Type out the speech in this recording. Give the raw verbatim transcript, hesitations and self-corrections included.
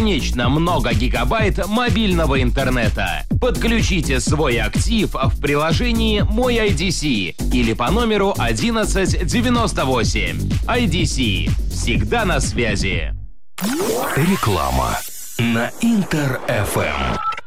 бесконечно много гигабайт мобильного интернета. Подключите свой актив в приложении «Мой ай ди си» или по номеру одиннадцать девяносто восемь. ай ди си. Всегда на связи. Реклама на Интер эф эм.